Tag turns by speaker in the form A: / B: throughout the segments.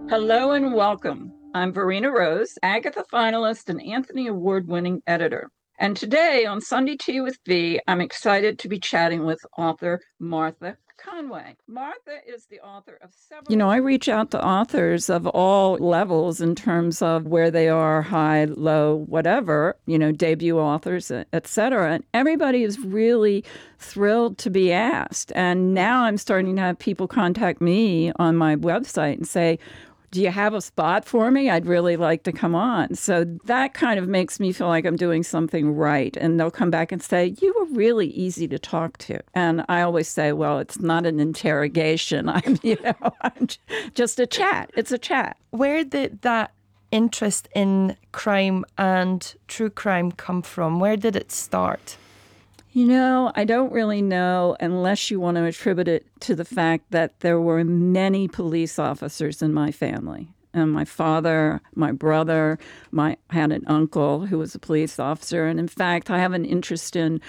A: Hello and welcome. I'm Verena Rose, Agatha finalist and Anthony Award winning editor. And today on Sunday Tea with V, I'm excited to be chatting with author Martha Conway. Martha is the author of several. I reach out to authors of all levels in terms of where they are, high, low, whatever, debut authors, etc. And everybody is really thrilled to be asked. And now I'm starting to have people contact me on my website and say, do you have a spot for me? I'd really like to come on. So that kind of makes me feel like I'm doing something right. And they'll come back and say, you were really easy to talk to. And I always say, well, it's not an interrogation. I'm just a chat. It's a chat.
B: Where did that interest in crime and true crime come from? Where did it start?
A: I don't really know unless you want to attribute it to the fact that there were many police officers in my family. And my father, my brother, I had an uncle who was a police officer. And in fact, I have an interest in,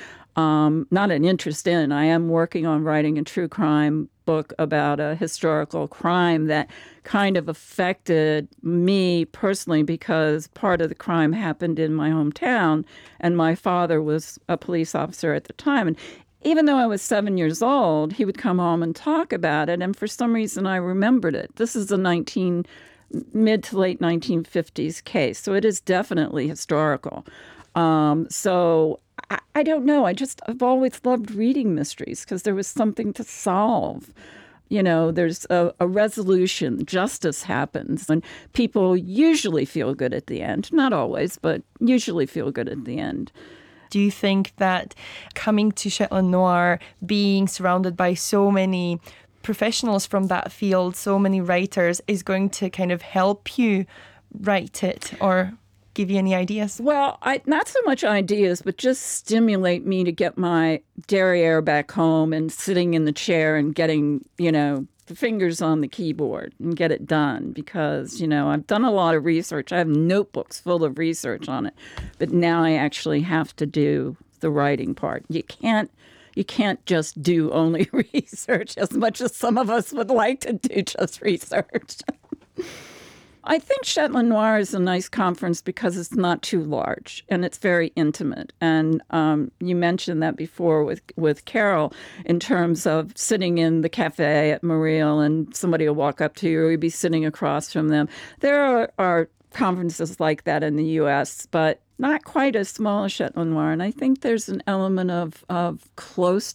A: I am working on writing a true crime book about a historical crime that kind of affected me personally because part of the crime happened in my hometown and my father was a police officer at the time. And even though I was 7 years old, he would come home and talk about it. And for some reason, I remembered it. This is a mid to late 1950s case. So it is definitely historical. So I don't know. I've always loved reading mysteries because there was something to solve. There's a resolution, justice happens, and people usually feel good at the end. Not always, but usually feel good at the end.
B: Do you think that coming to Shetland Noir, being surrounded by so many professionals from that field, so many writers, is going to kind of help you write it or give you any ideas?
A: Well, not so much ideas, but just stimulate me to get my derriere back home and sitting in the chair and getting, the fingers on the keyboard and get it done because, I've done a lot of research. I have notebooks full of research on it, but now I actually have to do the writing part. You can't just do only research as much as some of us would like to do just research. I think Shetland Noir is a nice conference because it's not too large and it's very intimate. And you mentioned that before with Carol in terms of sitting in the cafe at Mariel and somebody will walk up to you or you'll be sitting across from them. There are conferences like that in the U.S., but not quite as small as Shetland Noir. And I think there's an element of close